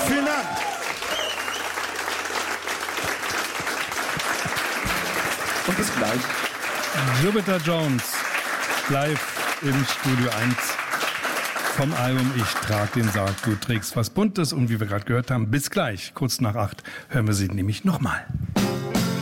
Vielen Dank. Und bis gleich. Jupiter Jones, live im Studio 1 vom Album Ich trag den Sarg, du trägst was Buntes. Und wie wir gerade gehört haben, bis gleich, kurz nach 8, hören wir sie nämlich nochmal.